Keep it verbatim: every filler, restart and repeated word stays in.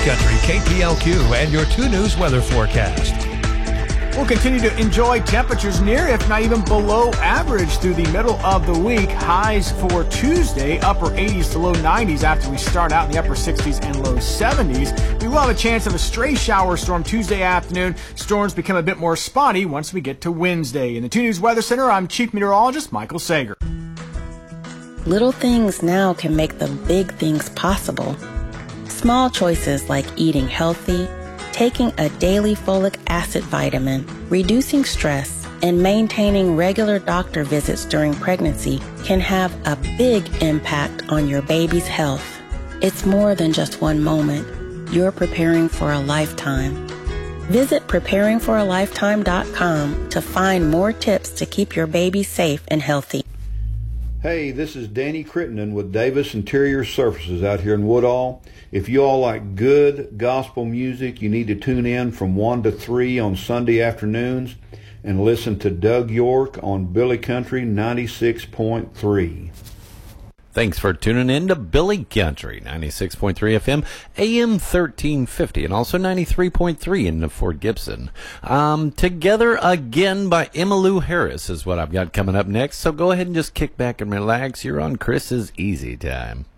Country, K P L Q, and your two News weather forecast. We'll continue to enjoy temperatures near, if not even below average through the middle of the week. Highs for Tuesday, upper eighties to low nineties after we start out in the upper sixties and low seventies. We will have a chance of a stray shower storm Tuesday afternoon. Storms become a bit more spotty once we get to Wednesday. In the two News Weather Center, I'm Chief Meteorologist Michael Sager. Little things now can make the big things possible. Small choices like eating healthy, taking a daily folic acid vitamin, reducing stress, and maintaining regular doctor visits during pregnancy can have a big impact on your baby's health. It's more than just one moment. You're preparing for a lifetime. Visit preparing for a lifetime dot com to find more tips to keep your baby safe and healthy. Hey, this is Danny Crittenden with Davis Interior Surfaces out here in Woodall. If you all like good gospel music, you need to tune in from one to three on Sunday afternoons and listen to Doug York on Billy Country ninety-six point three. Thanks for tuning in to Billy Country, ninety-six point three F M, A M thirteen fifty, and also ninety-three point three in Fort Gibson. Um, Together Again by Emmylou Harris is what I've got coming up next, so go ahead and just kick back and relax. You're on Chris's Easy Time.